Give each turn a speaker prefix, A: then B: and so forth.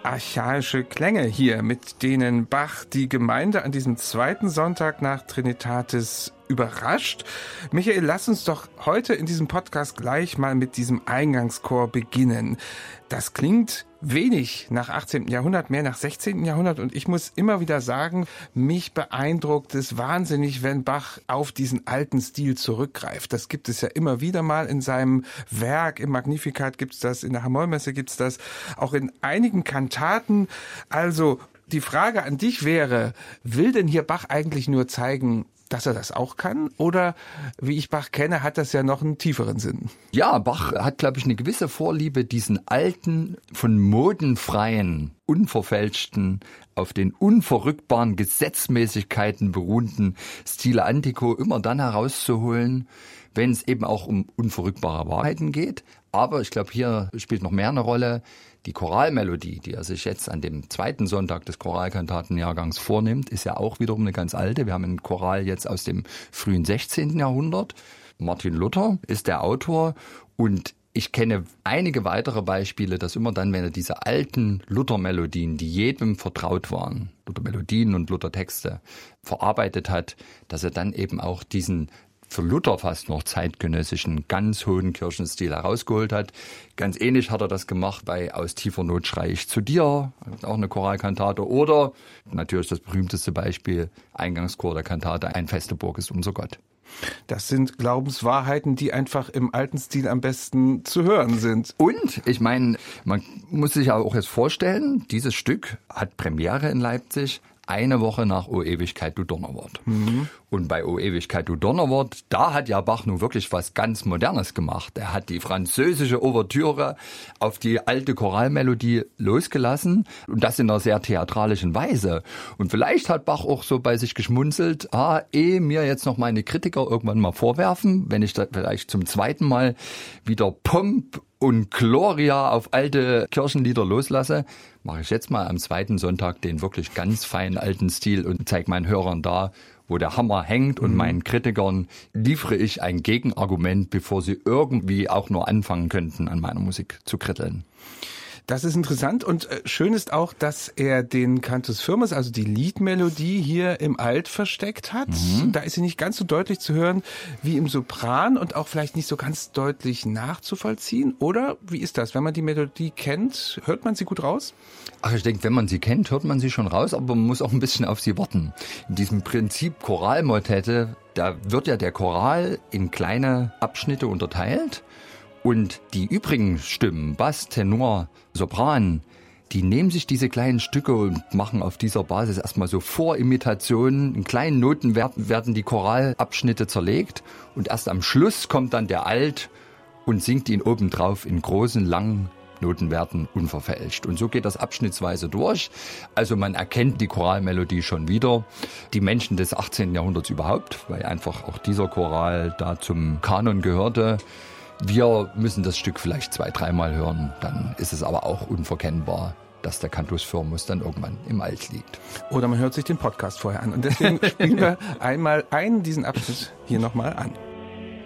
A: archaische Klänge hier, mit denen Bach die Gemeinde an diesem zweiten Sonntag nach Trinitatis überrascht. Michael, lass uns doch heute in diesem Podcast gleich mal mit diesem Eingangschor beginnen. Das klingt wenig nach 18. Jahrhundert, mehr nach 16. Jahrhundert und ich muss immer wieder sagen, mich beeindruckt es wahnsinnig, wenn Bach auf diesen alten Stil zurückgreift. Das gibt es ja immer wieder mal in seinem Werk, im Magnificat gibt's das, in der H-Moll-Messe gibt's das, auch in einigen Kantaten. Also die Frage an dich wäre, will denn hier Bach eigentlich nur zeigen, dass er das auch kann? Oder, wie ich Bach kenne, hat das ja noch einen tieferen Sinn?
B: Ja, Bach hat, glaube ich, eine gewisse Vorliebe, diesen alten, von modenfreien, unverfälschten, auf den unverrückbaren Gesetzmäßigkeiten beruhenden Stile Antico immer dann herauszuholen, wenn es eben auch um unverrückbare Wahrheiten geht. Aber ich glaube, hier spielt noch mehr eine Rolle. Die Choralmelodie, die er sich jetzt an dem zweiten Sonntag des Choralkantatenjahrgangs vornimmt, ist ja auch wiederum eine ganz alte. Wir haben einen Choral jetzt aus dem frühen 16. Jahrhundert. Martin Luther ist der Autor und ich kenne einige weitere Beispiele, dass immer dann, wenn er diese alten Luther-Melodien, die jedem vertraut waren, Luther-Melodien und Luther-Texte, verarbeitet hat, dass er dann eben auch diesen für Luther fast noch zeitgenössischen, ganz hohen Kirchenstil herausgeholt hat. Ganz ähnlich hat er das gemacht bei Aus tiefer Not schrei ich zu dir, auch eine Choralkantate. Oder natürlich das berühmteste Beispiel, Eingangschor der Kantate, Ein feste Burg ist unser Gott.
A: Das sind Glaubenswahrheiten, die einfach im alten Stil am besten zu hören sind.
B: Und, ich meine, man muss sich ja auch jetzt vorstellen, dieses Stück hat Premiere in Leipzig eine Woche nach O Ewigkeit, du Donnerwort. Und bei O Ewigkeit, du Donnerwort, da hat ja Bach nun wirklich was ganz Modernes gemacht. Er hat die französische Ouvertüre auf die alte Choralmelodie losgelassen und das in einer sehr theatralischen Weise. Und vielleicht hat Bach auch so bei sich geschmunzelt, mir jetzt noch meine Kritiker irgendwann mal vorwerfen, wenn ich da vielleicht zum zweiten Mal wieder Pomp und Gloria auf alte Kirchenlieder loslasse, mache ich jetzt mal am zweiten Sonntag den wirklich ganz feinen alten Stil und zeige meinen Hörern da, wo der Hammer hängt und meinen Kritikern liefere ich ein Gegenargument, bevor sie irgendwie auch nur anfangen könnten, an meiner Musik zu kritteln.
A: Das ist interessant und schön ist auch, dass er den Cantus Firmus, also die Liedmelodie, hier im Alt versteckt hat. Da ist sie nicht ganz so deutlich zu hören wie im Sopran und auch vielleicht nicht so ganz deutlich nachzuvollziehen. Oder wie ist das? Wenn man die Melodie kennt, hört man sie gut raus?
B: Ach, ich denke, wenn man sie kennt, hört man sie schon raus, aber man muss auch ein bisschen auf sie warten. In diesem Prinzip Choralmotette, da wird ja der Choral in kleine Abschnitte unterteilt. Und die übrigen Stimmen, Bass, Tenor, Sopran, die nehmen sich diese kleinen Stücke und machen auf dieser Basis erstmal so Vorimitationen. In kleinen Noten werden die Choralabschnitte zerlegt und erst am Schluss kommt dann der Alt und singt ihn obendrauf in großen, langen Notenwerten unverfälscht. Und so geht das abschnittsweise durch. Also man erkennt die Choralmelodie schon wieder. Die Menschen des 18. Jahrhunderts überhaupt, weil einfach auch dieser Choral da zum Kanon gehörte. Wir müssen das Stück vielleicht 2-3 Mal hören, dann ist es aber auch unverkennbar, dass der Cantus Firmus dann irgendwann im Alt liegt.
A: Oder man hört sich den Podcast vorher an. Und deswegen spielen wir einmal diesen Abschnitt hier nochmal an.